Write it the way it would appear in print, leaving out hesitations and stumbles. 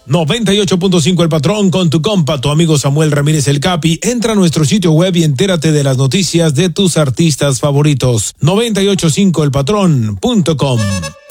98.5 El Patrón con tu compa, tu amigo Samuel Ramírez el Capi. Entra a nuestro sitio web y entérate de las noticias de tus artistas favoritos. 985elpatrón.com